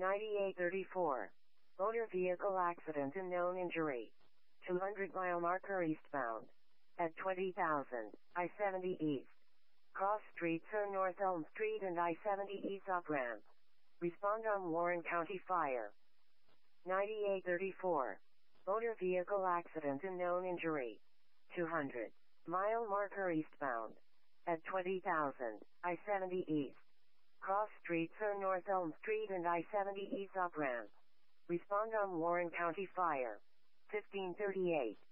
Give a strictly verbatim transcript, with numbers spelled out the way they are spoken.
ninety-eight thirty-four. Motor vehicle accident and known injury. two hundred mile marker eastbound. At twenty thousand, I seventy east. Cross streets are North Elm Street and I seventy east off-ramp. Respond on Warren County Fire. ninety-eight thirty-four. Motor vehicle accident and known injury. two hundred mile marker eastbound. At twenty thousand, I seventy east. Cross streets are North Elm Street and I seventy east off-ramp. Respond on Warren County Fire. fifteen thirty-eight.